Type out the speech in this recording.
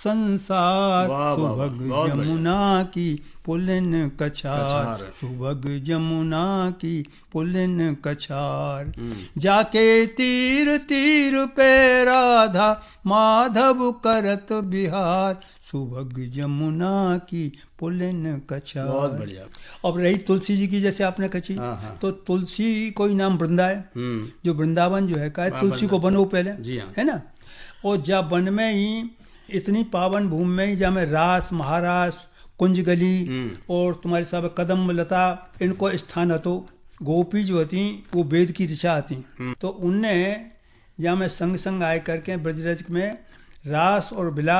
संसार, सुभग जमुना की पुलिन कछार, सुभग जमुना की पुलिन कछार। जाके तीर तीर पे राधा माधव करत बिहार, सुभग जमुना की पुलिन कछार। बहुत बढ़िया। अब रही तुलसी जी की, जैसे आपने कही, तो तुलसी कोई नाम वृंदा है, जो वृंदावन जो है का तुलसी को बनो पहले, है ना। और जब वन में ही इतनी पावन भूमि में ही जहाँ में रास महारास कुंज गली और तुम्हारे साहब कदम लता इनको स्थान हतो, गोपी जो होती वो वेद की ऋचा आती, तो उनने जहाँ में संग संग आए करके ब्रजरज में रास और विलास